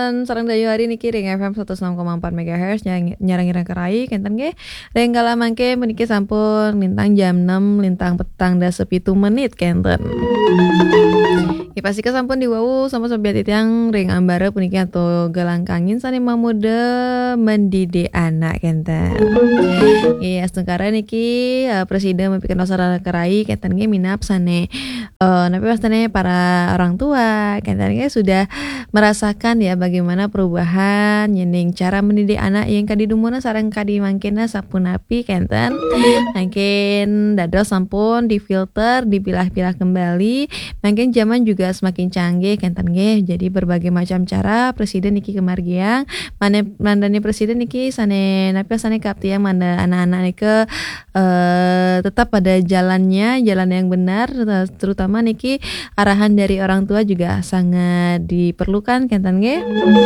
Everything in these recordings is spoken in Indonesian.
Ringan sareng dayu hari niki ring FM 106,4 MHz nyarang-nyarang kerai kenten nggih. Ring kala mangke meniki sampun lintang jam 6 lintang petang da 7 menit kenten. Pasti sampun diwawu sama sobiat titiang ring ambare puniki atau galangkangin sani mamuda mendidik anak kenten. Iya setengkara niki presiden membikin sarana kerai kenten nggih minap sane tapi pastane para orang tua kenten nggih sudah merasakan ya bagaimana perubahan nyening cara mendidik anak yang kadidumuna sareng kadi mangkena sapunapi kenten. Mungkin dados sampun difilter, dipilah-pilah kembali. Mungkin zaman juga semakin canggih kenten nggih. Jadi berbagai macam cara presiden niki kemargiang mandani presiden niki sane napi sane kaptiang manda anak-anak niki tetap pada jalan yang benar, terutama niki arahan dari orang tua juga sangat diperlukan kenten nggih.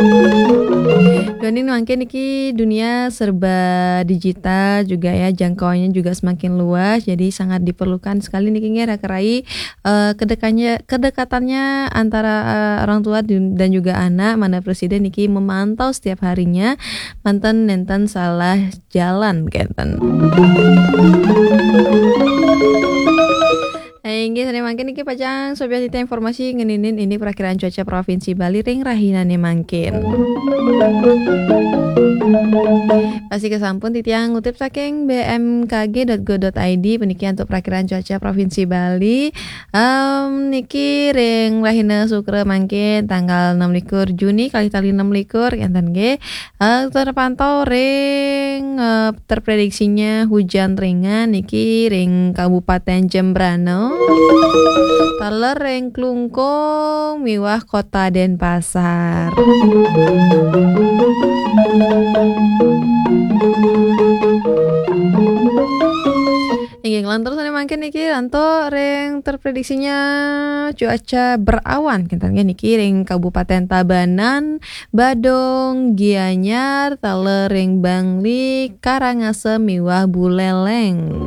Donin mungkin niki dunia serba digital juga ya, jangkauannya juga semakin luas, jadi sangat diperlukan sekali niki nggih rakerai kedekatannya antara orang tua dan juga anak. Mana presiden niki memantau setiap harinya manten nenten salah jalan kenten. Inggih sane mangkin iki pajang sobiat kita informasi ngeninin ini perakiraan cuaca Provinsi Bali ring rahinane mangkin. Pasti kesampun titiang ngutip saking bmkg.go.id peniki untuk perakiraan cuaca Provinsi Bali. Niki ring rahina sukre mangkin tanggal 26 Juni kali tali 26 enten nggih. Terpantau ring terprediksinya hujan ringan niki ring Kabupaten Jembrana. Taler ring Klungkung miwah Kota Denpasar. Nggih lantur sane mangke niki ranto ring terprediksinya cuaca berawan kinten nggih niki ring Kabupaten Tabanan, Badung, Gianyar, taler ring Bangli, Karangasem miwah Buleleng.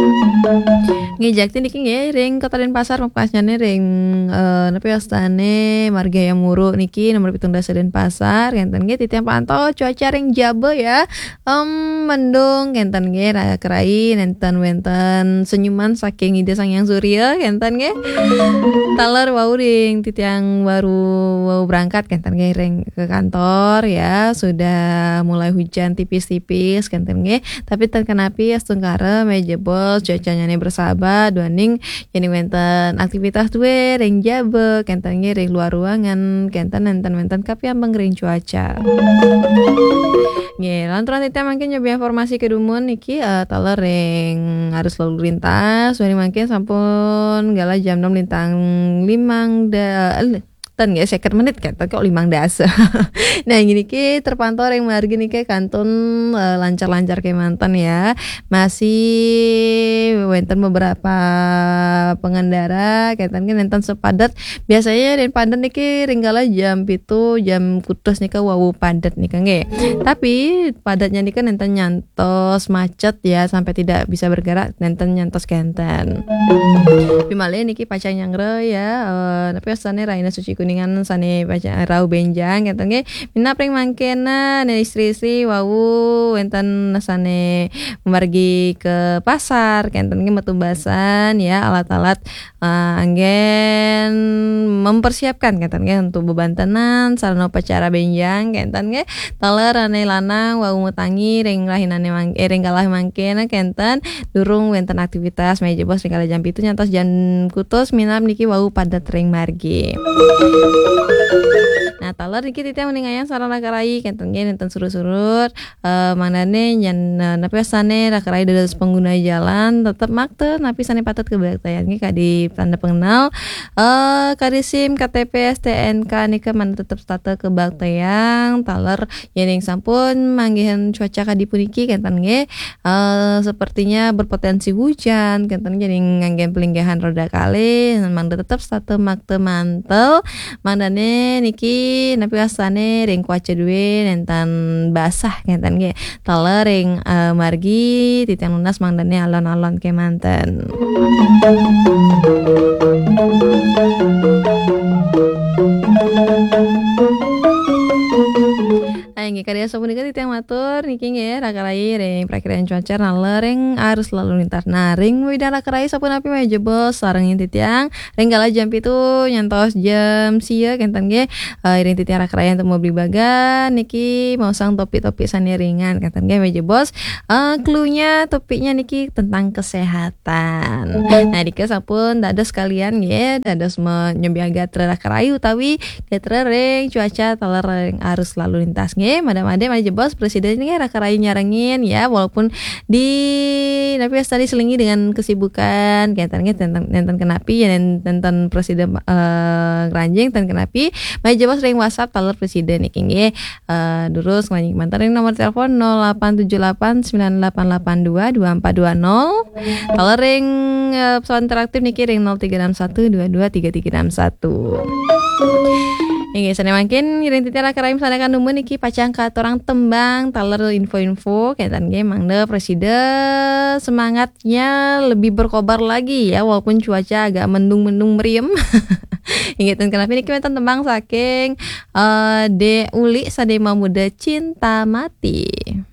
Nggih jakti niki nggih ring Kota Denpasar mapasnyane ring nepi astane Margaya Muru niki nomor 17 Denpasar kinten nggih titiang pantau cuaca ring Jabe ya. Mendung kinten nggih kerai nenten wenten senyuman saking ide sang yang surya kenten nggih. Taler wau ring titiang baru berangkat kenten nggih ring ke kantor ya sudah mulai hujan tipis-tipis kenten nggih. Tapi terkenapi astungkara mejebol cuacanya nih bersahabat duaning yani wenten aktivitas duwe ring Jabe kenten nggih ring luar ruangan kenten wenten kapiambang ring cuaca. Nggih lantaran titiang mungkin nyoba informasi kedumun niki taler ring harus lalu lintas wani mangke sampun gala jam 6 lintang 5 tan ya 50 menit kan kok 5 das. Nah gini ki terpantau ring margi niki kantun lancar-lancar ke mantan ya. Masih wenten beberapa pengendara kaitan kan nenten sepadat biasanya dan padat niki ringgala jam 7 jam kutus nika wawu padat nika nggih. Tapi padatnya nika nenten nyantos macet ya sampai tidak bisa bergerak nenten nyantos kenten. Pimale niki pacang nyangre ya tapi asane raina suci kuningan sane baca rau benjang kenten nggih minap ring mangkena istri-istri wau wenten sane memargi ke pasar kenten nggih metu basan ya alat-alat anggen mempersiapkan kenten nggih untuk bebantenan sarana upacara benjang kenten nggih taler ane lanang wau mutangi ring rahinane ring kalah mangkena kenten durung wenten aktivitas meja bos ring kala jam 7 nyantos jan kutus minap niki wau padat ring margi. Nah taler niki titiang meningayang sarana karai kenten nggih nenten surut-surut manane nyen napi asane rakarai dados pengguna jalan tetep makte napi sane patut kebaktian nggih kadi tanda pengenal kadi SIM KTP STNK nika mana tetep stata kebaktian taler yening sampun manggihan cuaca kadi puniki kenten nggih sepertinya berpotensi hujan kenten jadi nganggen pelinggahan roda kali mangda tetep stata makte mantel mandane niki napi asane ring kuaca duwe nentan basah kenten nggih taler ring margi titiang lunas mangdane alon-alon ke manten. Aing karya sapunika titiang matur niki nggih rakarai reng prakiraan cuaca nalereng arus lalu lintas naring widang rakarai sapunapi mah jebos sareng titiang reng gala jam itu nyantos jam sia kenten nggih iring titiang rakarai untuk mobil baga niki mau sang topik-topik saniringan kenten nggih jebos cluenya topiknya niki tentang kesehatan. Nah dika sampun dados sekalian nggih dados menyembiaga rakarai utawi getrering cuaca talereng arus lalu lintas nggih madam-madam mari jebos presiden nggih rakarai nyarengin ya walaupun di tapi tadi selingi dengan kesibukan kaitan nenten kenapi ya nenten presiden Granjing dan kenapi mari jebos ring WhatsApp taler presiden iki nggih durus nglanjing mantan nomor telepon 087898822420 taler ring pesawat interaktif niki ring 0361223361 Ini sana makin ngiring titiara karaim sana kan numun niki pacang ka torang tembang taler info-info kaitan ge mangde presiden semangatnya lebih berkobar lagi ya walaupun cuaca agak mendung-mendung meriem. Ingetan kenapa niki menten tembang saking De Uli Sadema Muda Cinta Mati.